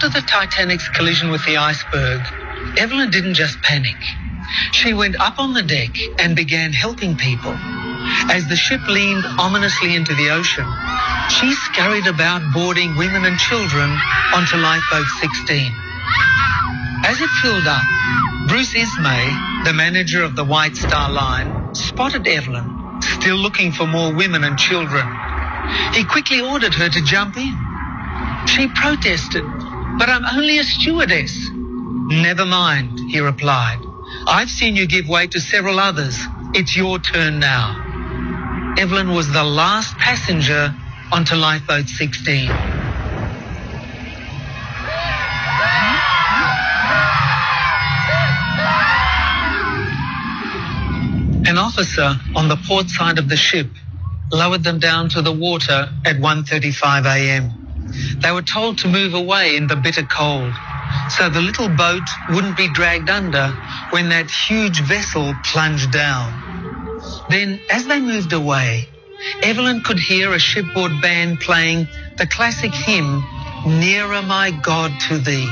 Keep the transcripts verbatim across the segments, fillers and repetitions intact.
After the Titanic's collision with the iceberg, Evelyn didn't just panic. She went up on the deck and began helping people. As the ship leaned ominously into the ocean, she scurried about boarding women and children onto Lifeboat sixteen. As it filled up, Bruce Ismay, the manager of the White Star Line, spotted Evelyn, still looking for more women and children. He quickly ordered her to jump in. She protested, "But I'm only a stewardess." "Never mind," he replied. "I've seen you give way to several others. It's your turn now." Evelyn was the last passenger onto Lifeboat sixteen. An officer on the port side of the ship lowered them down to the water at one thirty-five a m They were told to move away in the bitter cold, so the little boat wouldn't be dragged under when that huge vessel plunged down. Then, as they moved away, Evelyn could hear a shipboard band playing the classic hymn, "Nearer, My God, to Thee."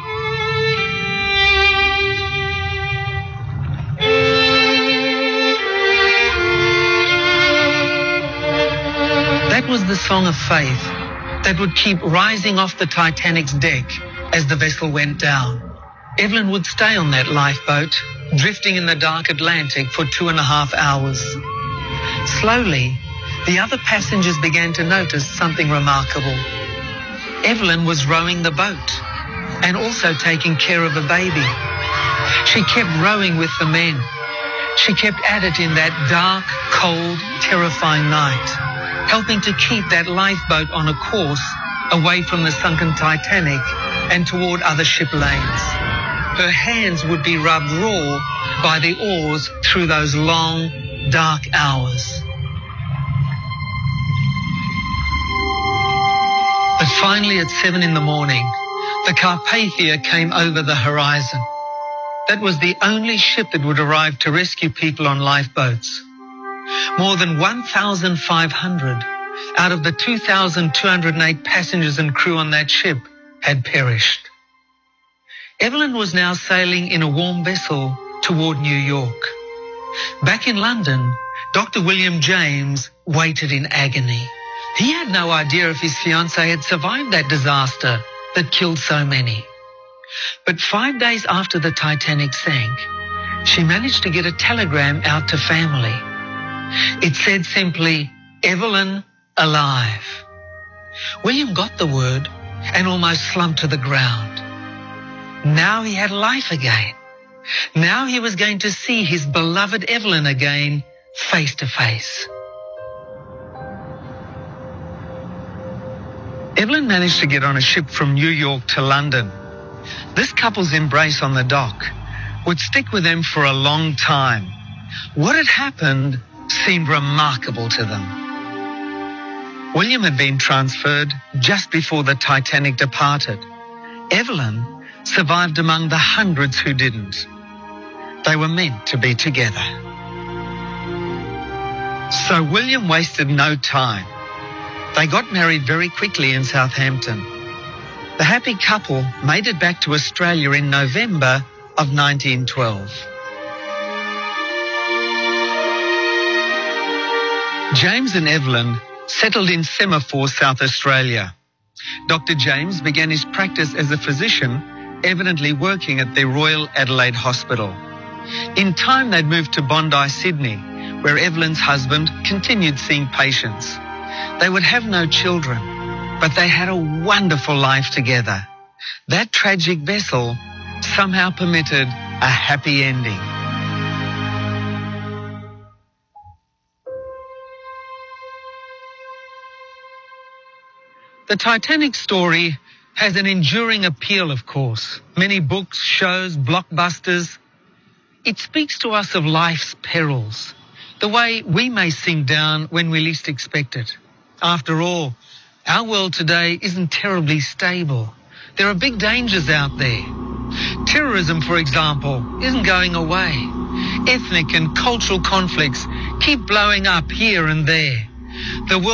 That was the song of faith that would keep rising off the Titanic's deck as the vessel went down. Evelyn would stay on that lifeboat, drifting in the dark Atlantic for two and a half hours. Slowly, the other passengers began to notice something remarkable. Evelyn was rowing the boat and also taking care of a baby. She kept rowing with the men. She kept at it in that dark, cold, terrifying night, helping to keep that lifeboat on a course away from the sunken Titanic and toward other ship lanes. Her hands would be rubbed raw by the oars through those long, dark hours. But finally at seven in the morning, the Carpathia came over the horizon. That was the only ship that would arrive to rescue people on lifeboats. More than one thousand five hundred out of the two thousand two hundred eight passengers and crew on that ship had perished. Evelyn was now sailing in a warm vessel toward New York. Back in London, Doctor William James waited in agony. He had no idea if his fiancée had survived that disaster that killed so many. But five days after the Titanic sank, she managed to get a telegram out to family. It said simply, "Evelyn alive." William got the word and almost slumped to the ground. Now he had life again. Now he was going to see his beloved Evelyn again, face to face. Evelyn managed to get on a ship from New York to London. This couple's embrace on the dock would stick with them for a long time. What had happened seemed remarkable to them. William had been transferred just before the Titanic departed. Evelyn survived among the hundreds who didn't. They were meant to be together. So William wasted no time. They got married very quickly in Southampton. The happy couple made it back to Australia in November of nineteen twelve. James and Evelyn settled in Semaphore, South Australia. Doctor James began his practice as a physician, evidently working at the Royal Adelaide Hospital. In time, they'd moved to Bondi, Sydney, where Evelyn's husband continued seeing patients. They would have no children, but they had a wonderful life together. That tragic vessel somehow permitted a happy ending. The Titanic story has an enduring appeal, of course. Many books, shows, blockbusters. It speaks to us of life's perils, the way we may sink down when we least expect it. After all, our world today isn't terribly stable. There are big dangers out there. Terrorism, for example, isn't going away. Ethnic and cultural conflicts keep blowing up here and there. The world